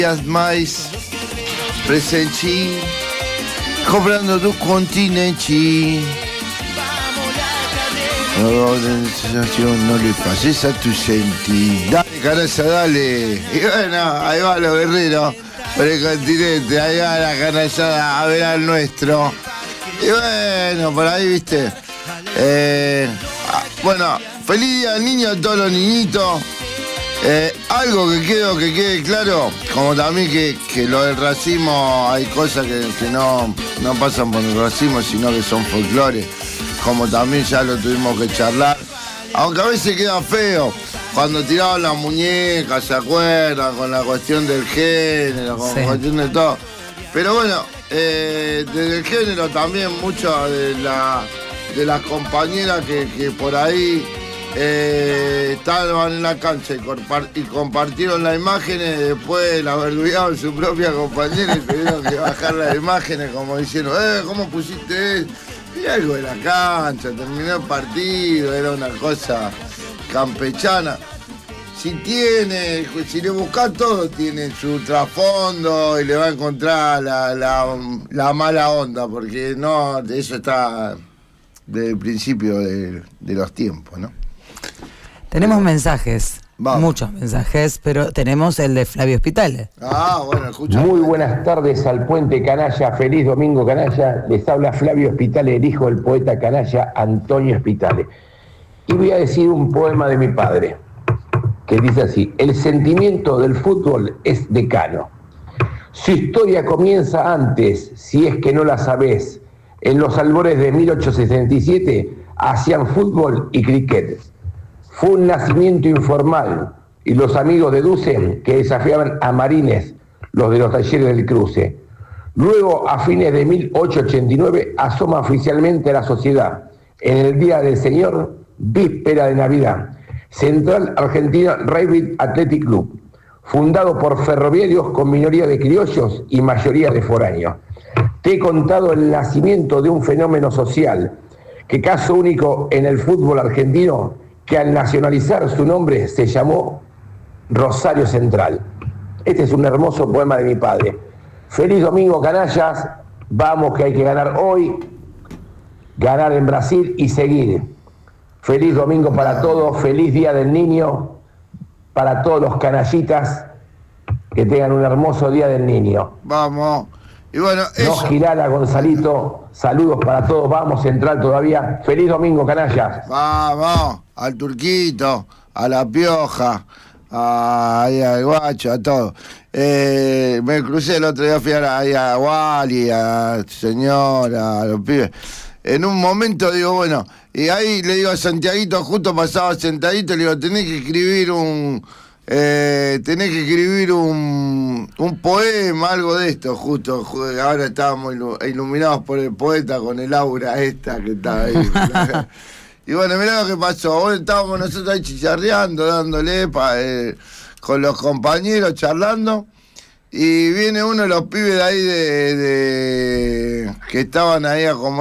mais presenti comprando tu continente. No le pases a tu senti. Dale, Caraza, dale. Y bueno, ahí va los guerreros por el continente. Ahí va la canallada a ver al nuestro. Y bueno, por ahí, viste. Bueno, feliz día al niño a todos los niñitos. Algo que quede claro, como también que lo del racismo, hay cosas que no pasan por el racismo, sino que son folclore, como también ya lo tuvimos que charlar, aunque a veces queda feo, cuando tiraban las muñecas, ¿se acuerdan? Con la cuestión del género, con la cuestión de todo, pero bueno, desde el género también muchas de las compañeras que por ahí estaban en la cancha y compartieron las imágenes, después la verduguearon su propia compañera y tuvieron que bajar las imágenes como diciendo, ¿cómo pusiste eso? Y algo de la cancha, terminó el partido, era una cosa campechana. Si le buscás todo, tiene su trasfondo y le va a encontrar la mala onda, porque no, eso está desde el principio de los tiempos, ¿no? Tenemos mensajes, Vamos. Muchos mensajes, pero tenemos el de Flavio Hospitales. Bueno, escucha. Muy buenas tardes al Puente Canalla, feliz domingo Canalla. Les habla Flavio Hospitales, el hijo del poeta canalla Antonio Hospitales. Y voy a decir un poema de mi padre, que dice así: el sentimiento del fútbol es decano. Su historia comienza antes, si es que no la sabés. En los albores de 1867 hacían fútbol y cricket. Fue un nacimiento informal y los amigos de Duce que desafiaban a Marines, los de los talleres del cruce. Luego, a fines de 1889, asoma oficialmente la sociedad en el Día del Señor, víspera de Navidad. Central Argentina Rugby Athletic Club, fundado por ferroviarios con minoría de criollos y mayoría de foráneos. Te he contado el nacimiento de un fenómeno social, que caso único en el fútbol argentino, que al nacionalizar su nombre se llamó Rosario Central. Este es un hermoso poema de mi padre. Feliz domingo, canallas. Vamos, que hay que ganar hoy, ganar en Brasil y seguir. Feliz domingo para todos, feliz día del niño para todos los canallitas, que tengan un hermoso día del niño. Vamos. Y bueno, No girala, Gonzalito, saludos para todos, vamos Central todavía. Feliz domingo, canallas. Vamos, al Turquito, a la Pioja, al Guacho, a todo. Me crucé el otro día, fui a Wally, a Señora, a los pibes. En un momento digo, bueno, y ahí le digo a Santiaguito, justo pasaba sentadito, le digo, tenés que escribir un poema, algo de esto, justo ahora estábamos iluminados por el poeta con el aura esta que está ahí. Y bueno, mirá lo que pasó, bueno, estábamos nosotros ahí chicharreando, dándole con los compañeros, charlando, y viene uno de los pibes de ahí que estaban ahí